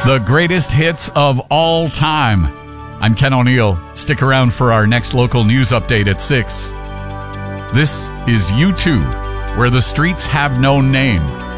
The greatest hits of all time. I'm Ken O'Neill. Stick around for our next local news update at 6. This is U2, Where the Streets Have No Name.